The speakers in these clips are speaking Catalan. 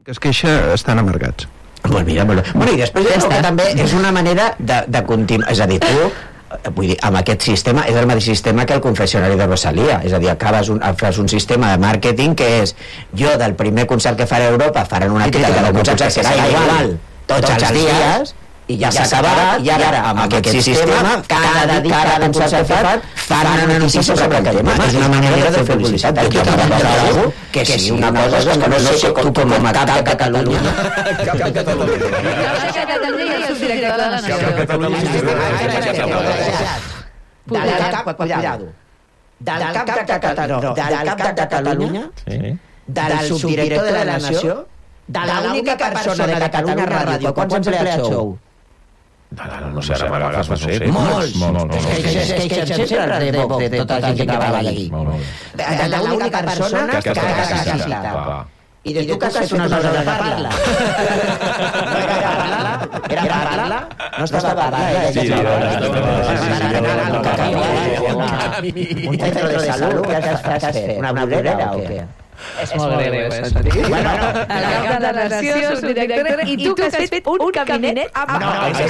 que es queixa estan amargats. Pues mira, bueno, i després jo crec que també és una manera de continuar, és a dir, tu vull dir, amb aquest sistema és el mateix sistema que el confessionari de Rosalía, és a dir, fas un sistema de màrqueting que és jo del primer concert que faré a Europa faran una crítica del concert que serà igual tots els dies i ja s'ha acabat, i ara amb aquest sistema cada dia, cada concert que fan una notícia sobre el tema. És una manera de fer publicitat. Jo t'he de posar alguna que sí, una cosa és que no sé tu com a cap de Catalunya Cap de Catalunya i el subdirector de la Nació. del cap de Catalunya, del subdirector de la Nació, de l'única persona de Catalunya Ràdio. Quants empleats sou? No sé, ara m'agaves, no sé. Molts. Es queixen sempre de tota la gent que treballa aquí. De l'única persona que ha necessitat. I de tu que has fet una cosa de parla. Era parla? No estava parla? Un centre de salut que has fet? Una bolera o què? És molt greu, Bueno, el cap de la Nació, subdirectora, i tu que has fet un cabinet... No,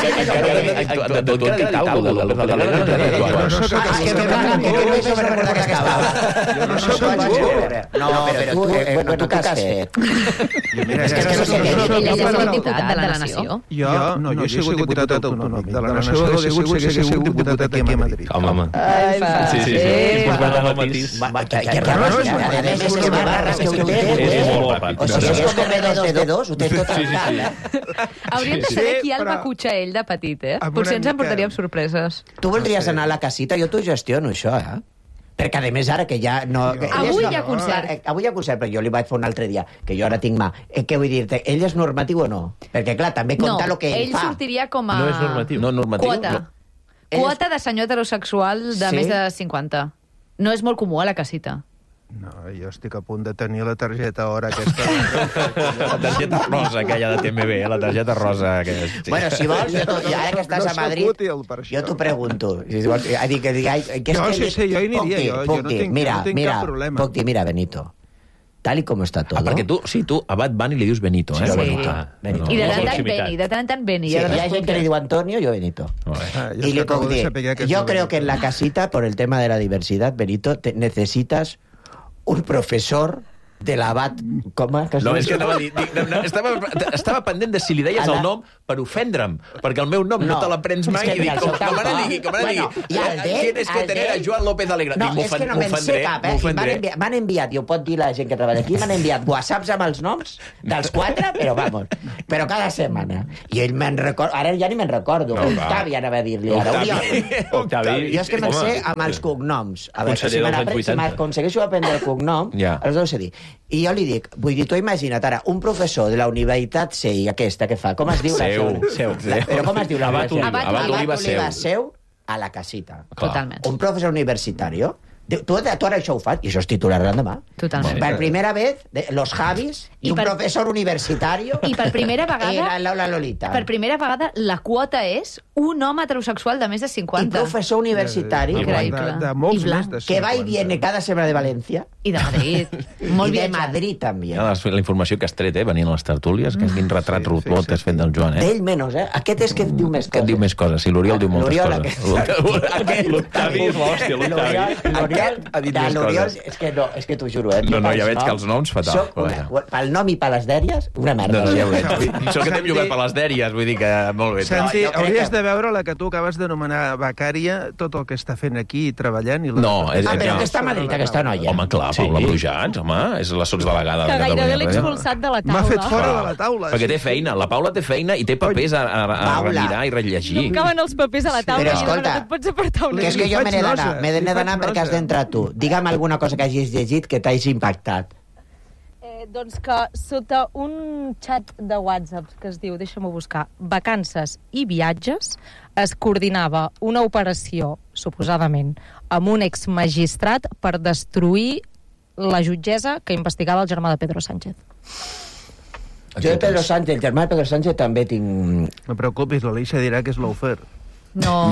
però tu què has fet? Ella és el diputat de la Nació. Jo he sigut diputat autonòmic de la Nació, he sigut diputat aquí a Madrid. Home. Sí. És que ho té, o sigui, és com B2D2, ho té tot al cap. Hauríem de saber qui el va cotxar ell de petit, Potser ens emportaríem sorpreses. Tu voldries anar a la casita? Jo t'ho gestiono, això, Perquè, a més, ara que ja no... Avui hi ha concert. Avui hi ha concert, però jo li vaig fer un altre dia, que jo ara tinc mà. Què vull dir-te? Ell és normatiu o no? Perquè, clar, també compta el que ell fa. No, ell sortiria com a... No és normatiu. No normatiu. Quota de senyor heterosexual de més de 50. No és molt comú a la casita. No, jo estic a punt de tenir la targeta hora aquesta. La targeta rosa, aquella de TMB, la targeta rosa. Bueno, si vols, ara que estàs a Madrid, jo t'ho pregunto. Sí, jo hi aniria, jo no tinc cap problema. Puc dir, mira, Benito, tal i com està tot. Perquè tu a Bad Bunny li dius Benito, Sí. I de tant en tant Beni. Sí, hi ha gent que li diu Antonio, yo Benito. Y le puc dir, yo creo que en la casita, por el tema de la diversidad, Benito, necesitas un professor de l'abat... Com? No, és que anava a dir... Estava pendent de si li deies el nom per ofendre'm, perquè el meu nom no te l'aprens mai i dic, com ara digui, tienes que tener a Joan López Alegre. No, és que no me'n sé cap, M'han enviat, i ho pot dir la gent que treballa aquí, m'han enviat whatsapps amb els noms dels 4, però cada setmana. I ell me'n recorda... Ara ja ni me'n recordo. Octavi anava a dir-li ara. Octavi. Jo és que me'n sé amb els cognoms. A veure, si m'aconsegueixo aprendre el cognom, aleshores ho sé dir. I jo li dic, vull dir, tu imagina't ara, un professor de la Universitat CEI, aquesta que fa, com es diu? Seu. Però com es diu la universitat? Abat Oliva Seu a la casita. Totalment. Un professor universitario. Tu ara això ho fas, i això és titular l'endemà. Totalment. Per primera vez, los Javis i un professor universitario i per primera vegada la Lolita. Per primera vegada la quota és un home heterosexual de més de 50. I professor universitari de molts més de 50. que va i viene cada setmana de València i de Madrid. Molt i de Madrid també. La informació que has tret, venint a les tertúlies, que quin retrat rotlot has fet del Joan, D'ell menys, Aquest és que diu més coses. Aquest diu més coses, sí, l'Oriol diu moltes coses. L'Octavi és l'hòstia, l'Octavi. L'Oriol, és que t'ho juro, No, ja veig que els noms fatal. Pel nom i per les dèries, una merda. Això que t'hem jugat per les dèries, vull dir que molt bé. Santi, hauries de veure la que tu acabes d'anomenar becària, tot el que està fent aquí treballant. No, però que està a Madrid, aquesta noia. Home, clar, Paula Brujats, home, és la sotsdelegada de Catalunya. Que gairebé l'he expulsat de la taula. M'ha fet fora de la taula. Perquè té feina, la Paula té feina i té papers a mirar i rellegir. No em caben els papers a la taula. Però escolta, et pots apartar una que és que jo m'he d'anar perquè has d'entrar tu. Digue'm alguna cosa que hagis llegit que t'hagi impactat. Doncs que sota un xat de WhatsApp que es diu, deixa'm-ho buscar, vacances i viatges, es coordinava una operació, suposadament, amb un exmagistrat per destruir la jutgessa que investigava el germà de Pedro Sánchez. Jo de Pedro Sánchez, el germà de Pedro Sánchez, també tinc... No preocupis, l'Alícia dirà que és l'Ofer. No.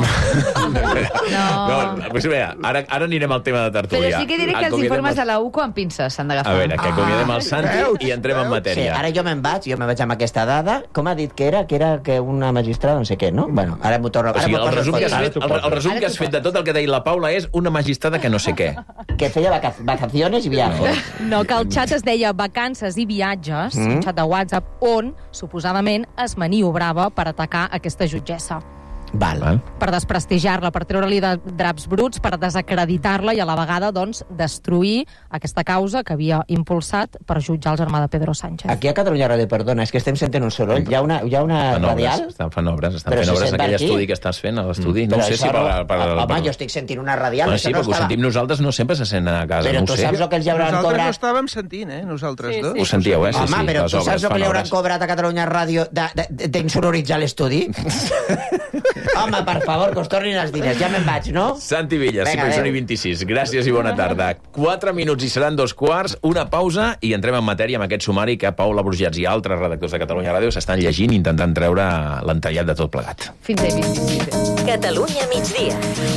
Pues bé, ara anirem al tema de tertúlia. Però sí que diré que els informes de la UCO amb pinces s'han d'agafar. A veure, que acomiadem el Santi i entrem en Sí, matèria. ara jo me'n vaig amb aquesta dada. Com ha dit que era? Que era que una magistrada no sé què, no? Bueno, ara m'ho torno... O sigui, el resum que has fet de tot el que deia la Paula és una magistrada que no sé què. Que feia vacaciones i viajes. No, que el xat es deia Vacances i Viatges, un xat de WhatsApp, on, suposadament, es maniobrava per atacar aquesta jutgessa. Val. Per desprestigiar-la, per treure-li de draps bruts, per desacreditar-la i a la vegada, doncs, destruir aquesta causa que havia impulsat per jutjar el germà de Pedro Sánchez. Aquí a Catalunya Ràdio, perdona, és que estem sentint un soroll. Hi ha una radial? Estan fent obres Però si sent aquell aquí. estudi que estàs fent, a l'estudi. No Però sé si això per... Home, jo estic sentint una radial. Bueno, sí, però que ho sentim nosaltres no sempre se sent a casa, Però no tu ho sé. saps el que els hauran Nosaltres ho cobrat? estàvem sentint, nosaltres dos. Ho sentíeu, sí, Home, però les tu obres, saps el que fan li hauran obres. cobrat a Catalunya Ràdio d'insonoritzar l'estudi? Home, per favor, que us tornin els diners. Ja me'n vaig, no? Santi Villa, Vinga, 5 adéu. i 26. Gràcies i bona tarda. 4 minuts i seran 2:15, una pausa i entrem en matèria amb aquest sumari que Paula Brugets i altres redactors de Catalunya Ràdio s'estan llegint intentant treure l'entallat de tot plegat. Fins a 26. Catalunya migdia.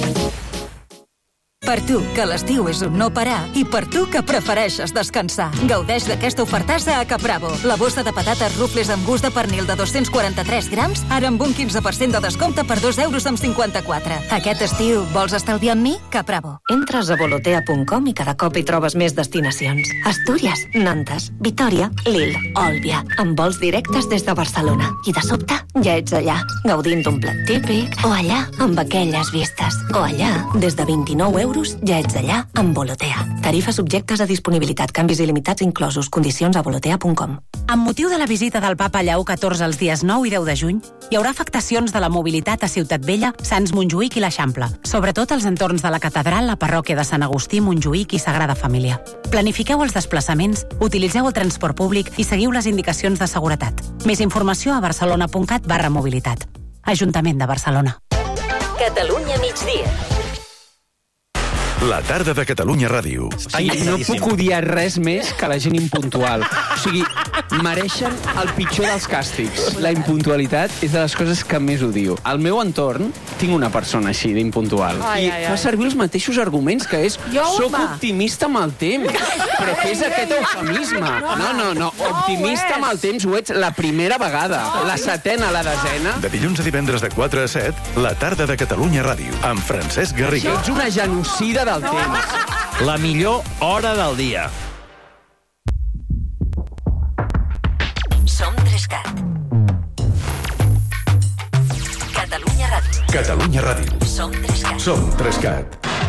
Per tu, que l'estiu és un no parar, i per tu, que prefereixes descansar. Gaudeix d'aquesta ofertassa a Capravo. La bossa de patates rufles amb gust de pernil de 243 grams, ara amb un 15% de descompte per 2,54 €. Aquest estiu, vols estalviar amb mi? Capravo. Entres a volotea.com i cada cop hi trobes més destinacions. Astúries, Nantes, Vitòria, Lille, Òlbia, amb vols directes des de Barcelona. I de sobte, ja ets allà, gaudint d'un plat típic, o allà, amb aquelles vistes, o allà, des de 29 € ja ets allà amb Volotea. Tarifes subjectes a disponibilitat, canvis il·limitats inclosos, condicions a volotea.com. Amb motiu de la visita del papa Lleó XIV els dies 9 i 10 de juny, hi haurà afectacions de la mobilitat a Ciutat Vella, Sants Montjuïc i l'Eixample, sobretot als entorns de la catedral, la parròquia de Sant Agustí, Montjuïc i Sagrada Família. Planifiqueu els desplaçaments, utilitzeu el transport públic i seguiu les indicacions de seguretat. Més informació a barcelona.cat/mobilitat. Ajuntament de Barcelona. Catalunya migdia. La tarda de Catalunya Ràdio. Ai, no puc odiar res més que la gent impuntual. O sigui, mereixen el pitjor dels càstigs. La impuntualitat és de les coses que més odio. Al meu entorn tinc una persona així d'impuntual. I fa servir els mateixos arguments, que és soc optimista amb el temps. Però què és aquest eufemisme? No. Optimista amb el temps ho ets la primera vegada. La setena, la desena. De dilluns a divendres de 4 a 7, la tarda de Catalunya Ràdio, amb Francesc Garriga. Ets una genocida del temps. La millor hora del dia. Som 3CAT. Catalunya Ràdio. Catalunya Ràdio. Som 3CAT. Som 3CAT.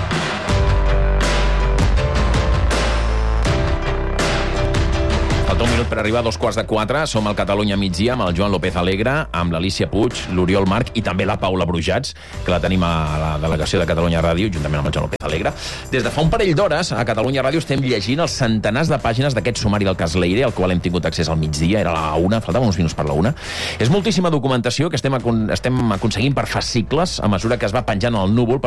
Falta un minut per arribar a 3:45. Som al Catalunya migdia amb el Joan López Alegre, amb l'Alícia Puig, l'Oriol Marc i també la Paula Brugets, que la tenim a la delegació de Catalunya Ràdio, juntament amb el Joan López Alegre. Des de fa un parell d'hores, a Catalunya Ràdio estem llegint els centenars de pàgines d'aquest sumari del cas Leire, al qual hem tingut accés al migdia, era a la 1, faltaven uns minuts per la 1. És moltíssima documentació que estem aconseguint per fascicles a mesura que es va penjant al núvol